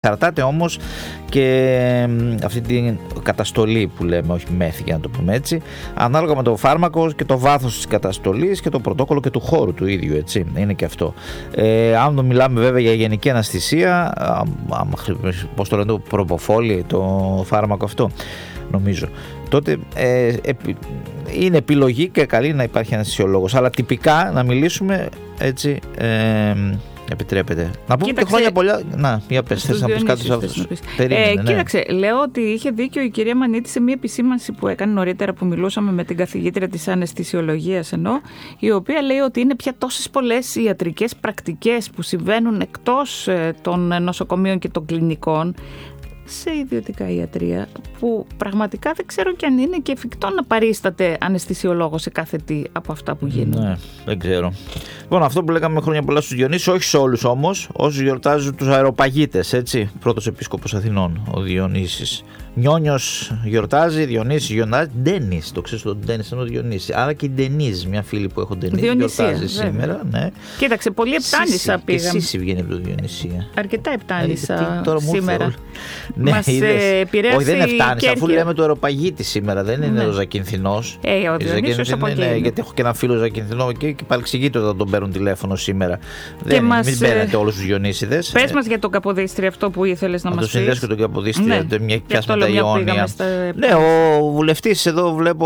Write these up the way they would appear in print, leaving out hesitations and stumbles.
Εξαρτάται όμως και αυτή την καταστολή που λέμε, όχι μέθη για να το πούμε έτσι, ανάλογα με το φάρμακο και το βάθος της καταστολής και το πρωτόκολλο και του χώρου του ίδιου, έτσι, είναι και αυτό. Αν μιλάμε βέβαια για γενική αναισθησία, πώς το λένε, το προποφόλι, το φάρμακο αυτό, νομίζω, τότε είναι επιλογή και καλή να υπάρχει ένας αισθησιολόγος, αλλά τυπικά να μιλήσουμε έτσι, επιτρέπεται. Να πούμε και χρόνια πολλά. Να, για πες, θες να πεις κάτι σε αυτό. Κοίταξε, λέω ότι είχε δίκιο η κυρία Μανίτη σε μια επισήμανση που έκανε νωρίτερα που μιλούσαμε με την καθηγήτρια της αναισθησιολογίας η οποία λέει ότι είναι πια τόσες πολλές ιατρικές πρακτικές που συμβαίνουν εκτός των νοσοκομείων και των κλινικών σε ιδιωτικά ιατρία, που πραγματικά δεν ξέρω κι αν είναι και εφικτό να παρίσταται αναισθησιολόγος σε κάθε τι από αυτά που γίνονται. Ναι, δεν ξέρω. Λοιπόν, αυτό που λέγαμε χρόνια πολλά στους Διονύσης, όχι σε όλους όμως, όσους γιορτάζουν τους αεροπαγίτες, έτσι. Πρώτος επίσκοπος Αθηνών, ο Διονύσης. Νιόνιος γιορτάζει, Διονύσης γιορτάζει, Ντένις, το ξέρεις το Ντένις είναι ο Διονύσης. Άρα και η Ντενίζ, μια φίλη που έχω Ντενίζ, γιορτάζει σήμερα. Ναι. Κοίταξε, πολύ επτάνησα πήγαμε. Και Σύση βγαίνει από το Διονύσια. Αρκετά επτάνησα σήμερα. Ναι, μας επηρέασε. Όχι, δεν είναι επτάνησα, αφού λέμε το αεροπαγίτη σήμερα, δεν είναι ο Ζακυνθινός. Ο Διονύσιος από εκεί. Γιατί έχω και ένα φίλο Ζακυνθινό και παρεξηγείται όταν τον παίρνουν τηλέφωνο σήμερα. Μην παίρνετε όλους τους Διονύσιδες. Πες μας για τον Καποδίστρια αυτό που ήθελες να μας πεις. Το συνδέσω και τον Καποδίστρια, μια πιάσουμε τα Ιόνια. Ναι, ο βουλευτής εδώ βλέπω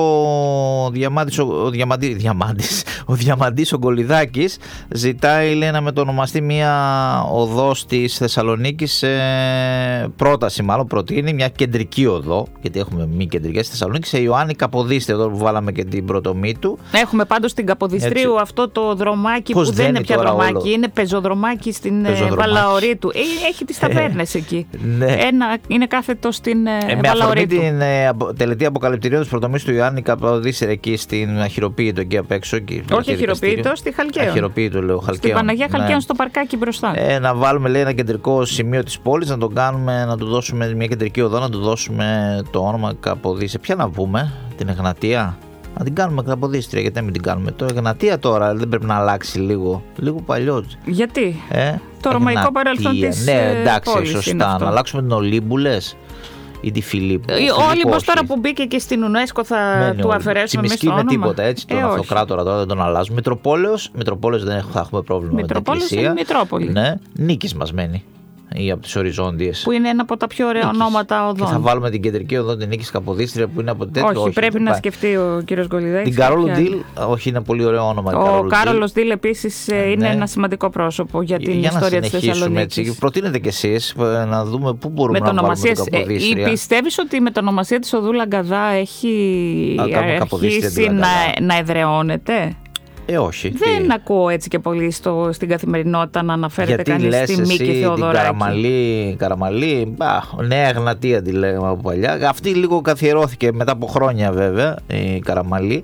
ο Διαμαντής ο Γκολιδάκης ζητάει, λέει, να μετονομαστεί μια οδός της Θεσσαλονίκης, πρόταση μάλλον προτείνει μια κεντρική οδό, γιατί έχουμε μη κεντρικές στη Θεσσαλονίκη, σε Ιωάννη Καποδίστρια, εδώ που βάλαμε και την πρωτομή του. Έχουμε πάντως στην Καποδιστρίου έτσι, αυτό το δρομάκι που δεν είναι πια δρομάκι, είναι πεζοδρομάκι στην Βαλαωρή του. Έχει τις ταβέρνες εκεί. Ναι. Είναι κάθετο στην Βαλαωρή του. Την τελετή αποκαλυπτηρίων της πρωτομής του Ιωάννη Καποδίστρια εκεί στην Αχυροποίητο εκεί απ' έξω. Όχι Αχυροποίητο, στη Χαλκαίων. Αχυροποίητο, λέω, Χαλκαίων. Στην Παναγία Χαλκαίων, στο παρκάκι μπροστά. Να βάλουμε, λέει, ένα κεντρικό σημείο της πόλης, να τον κάνουμε, να του δώσουμε μια κεντρική οδό, να του δώσουμε το όνομα Καποδίστρια. Ποια να πούμε, την Εγνατία. Να την κάνουμε Καποδίστρια, γιατί να μην την κάνουμε. Το Εγνατία τώρα δεν πρέπει να αλλάξει λίγο παλιό. Γιατί? Το ρωμαϊκό παρελθόν της ναι, εντάξει, πόλης, σωστά. Να αλλάξουμε την Ολύμπουλες ή τη Φιλίππου. Ο Όλυμπος τώρα που μπήκε και στην UNESCO θα του αφαιρέσουμε μέσα στο όνομα. με τίποτα, έτσι, τον αυτοκράτορα τώρα δεν τον αλλάζουμε. Μητροπόλεως δεν θα έχουμε πρόβλημα με την εκκλησία. Είναι Μητρόπολη. Ναι, Νίκης μας μένει. Ή από τις Οριζόντιες. Που είναι ένα από τα πιο ωραία ονόματα οδών. Και θα βάλουμε την κεντρική οδό την Νίκης Καποδίστρια που είναι από τέτοιο. Όχι, πρέπει να σκεφτεί ο κύριος Γκολιδάκης. Την Καρόλου Ντίλ, όχι, είναι πολύ ωραίο όνομα. Ο Κάρολος Ντίλ επίσης είναι ένα σημαντικό πρόσωπο για την ιστορία της Θεσσαλονίκης. Προτείνετε κι εσείς να δούμε πού μπορούμε να βάλουμε την Καποδίστρια. Πιστεύεις ότι η μετονομασία της οδού Λαγκαδά έχει αρχίσει να εδραιώνεται? Όχι. Δεν ακούω έτσι και πολύ στην καθημερινότητα να αναφέρεται κανείς στη Μίκη Θεοδωράκη. Καραμαλή, Νέα Εγνατία τη λέγαμε από παλιά. Αυτή λίγο καθιερώθηκε μετά από χρόνια βέβαια, η Καραμαλή.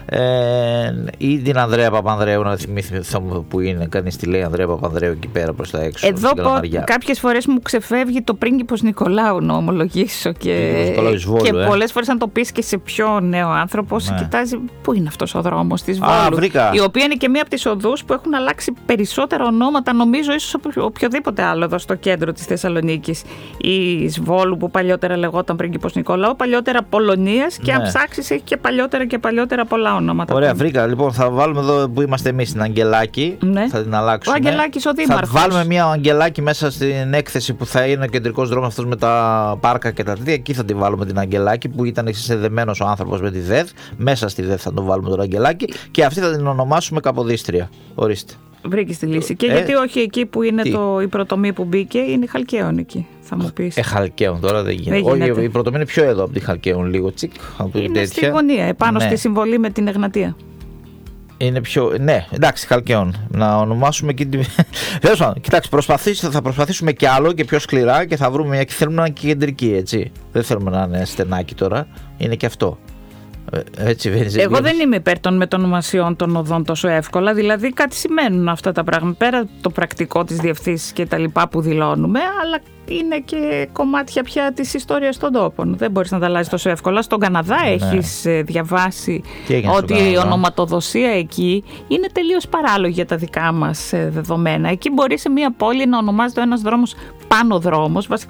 Ή την Ανδρέα Παπανδρέου, να θυμηθούμε που είναι. Κανείς τη λέει Ανδρέα Παπανδρέου εκεί πέρα προς τα έξω. Εδώ κάποιες φορές μου ξεφεύγει το πρίγκιπος Νικολάου, να ομολογήσω. Και πολλές φορές, αν το πεις και σε πιο νέο άνθρωπο, κοιτάζει πού είναι αυτός ο δρόμος της Βόλου. Η οποία είναι και μία από τις οδούς που έχουν αλλάξει περισσότερα ονόματα, νομίζω, ίσως από οποιοδήποτε άλλο εδώ στο κέντρο της Θεσσαλονίκης. Η Σβόλου που παλιότερα λεγόταν πρίγκιπος Νικολάου, παλιότερα Πολωνίας και αν ψάξεις έχει και παλιότερα πολλά ονόματα. Ωραία, βρήκα. Λοιπόν, θα βάλουμε εδώ που είμαστε εμείς την Αγγελάκη. Ναι. Θα την αλλάξουμε. Ο Αγγελάκης ο Δήμαρχος. Θα βάλουμε μία Αγγελάκη μέσα στην έκθεση που θα είναι ο κεντρικός δρόμος αυτός με τα πάρκα και τα τέτοια. Εκεί θα τη βάλουμε την Αγγελάκη που ήταν συνδεμένος ο άνθρωπος με τη ΔΕΔ. Μέσα στη ΔΕΔ θα τον βάλουμε τον Αγγελάκη και αυτή θα την ονομάσουμε Καποδίστρια. Ορίστε. Βρήκε τη λύση. Και γιατί όχι εκεί που είναι η πρωτομή που μπήκε, είναι η Χαλκαίων εκεί, θα μου πεις. Χαλκαίων τώρα δεν γίνεται. Όχι, η πρωτομή είναι πιο εδώ από τη Χαλκαίων, λίγο τσικ. Είναι στη γωνία, επάνω στη συμβολή με την Εγνατία. Είναι πιο. Ναι, εντάξει, Χαλκαίων. Να ονομάσουμε και την. Κοιτάξτε, θα προσπαθήσουμε κι άλλο και πιο σκληρά και θα βρούμε μια. Και θέλουμε να είναι κεντρική, έτσι. Δεν θέλουμε να είναι στενάκι τώρα. Είναι και αυτό. Εγώ δεν είμαι υπέρ των μετονομασιών των οδών τόσο εύκολα. Δηλαδή κάτι σημαίνουν αυτά τα πράγματα. Πέρα το πρακτικό της διευθύνσης και τα λοιπά που δηλώνουμε, αλλά είναι και κομμάτια πια της ιστορίας των τόπων. Δεν μπορείς να τα αλλάζεις τόσο εύκολα. Στον Καναδά έχεις διαβάσει ότι η ονοματοδοσία εκεί είναι τελείως παράλογη για τα δικά μας δεδομένα. Εκεί μπορεί σε μια πόλη να ονομάζεται ένας δρόμος πάνω δρόμος,